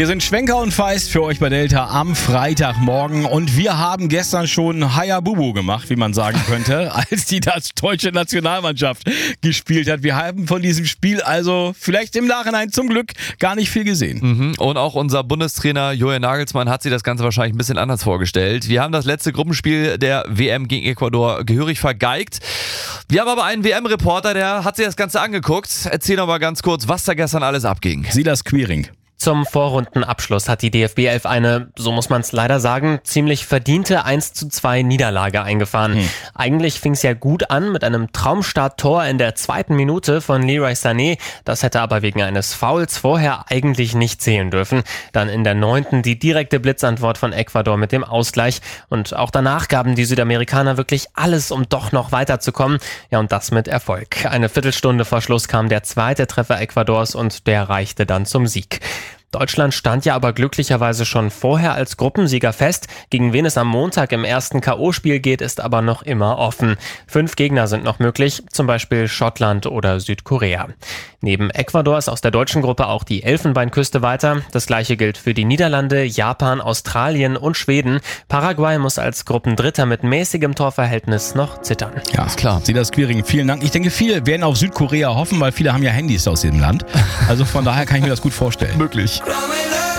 Hier sind Schwenker und Feist für euch bei Delta am Freitagmorgen und wir haben gestern schon Hayabubu gemacht, wie man sagen könnte, als die deutsche Nationalmannschaft gespielt hat. Wir haben von diesem Spiel also vielleicht im Nachhinein zum Glück gar nicht viel gesehen. Und auch unser Bundestrainer Julian Nagelsmann hat sich das Ganze wahrscheinlich ein bisschen anders vorgestellt. Wir haben das letzte Gruppenspiel der WM gegen Ecuador gehörig vergeigt. Wir haben aber einen WM-Reporter, der hat sich das Ganze angeguckt. Erzähl noch mal ganz kurz, was da gestern alles abging. Silas Quiring. Zum Vorrundenabschluss hat die DFB 11 eine, so muss man es leider sagen, ziemlich verdiente 1:2 Niederlage eingefahren. Eigentlich fing es ja gut an mit einem Traumstart-Tor in der 2. Minute von Leroy Sané. Das hätte aber wegen eines Fouls vorher eigentlich nicht zählen dürfen. Dann in der 9. die direkte Blitzantwort von Ecuador mit dem Ausgleich. Und auch danach gaben die Südamerikaner wirklich alles, um doch noch weiterzukommen. Ja, und das mit Erfolg. Eine Viertelstunde vor Schluss kam der zweite Treffer Ecuadors und der reichte dann zum Sieg. Deutschland stand ja aber glücklicherweise schon vorher als Gruppensieger fest. Gegen wen es am Montag im ersten K.O.-Spiel geht, ist aber noch immer offen. 5 Gegner sind noch möglich, zum Beispiel Schottland oder Südkorea. Neben Ecuador ist aus der deutschen Gruppe auch die Elfenbeinküste weiter. Das gleiche gilt für die Niederlande, Japan, Australien und Schweden. Paraguay muss als Gruppendritter mit mäßigem Torverhältnis noch zittern. Ja, ist klar. Silas Quiring, vielen Dank. Ich denke, viele werden auf Südkorea hoffen, weil viele haben ja Handys aus diesem Land. Also von daher kann ich mir das gut vorstellen. Möglich.